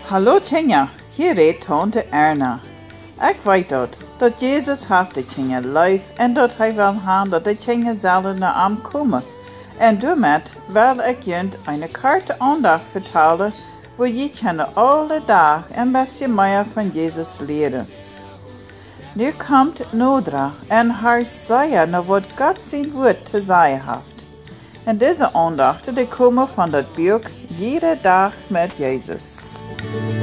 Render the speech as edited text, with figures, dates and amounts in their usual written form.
Hallo Tjinja, hier redt tante Erna. Ik weet dat Jezus heeft de Tjinja lief en dat hij wil hebben dat de Tjinja zullen naar hem komen. En daarmee wil ik jullie een korte aandacht vertellen, waar je kunnen alle dag een beetje meer van Jezus leren. Nu komt Nodra en haar zeggen naar wat God zijn woord te zeggen heeft. En deze aandachten die komen van dat boek Jede Dag met Jezus.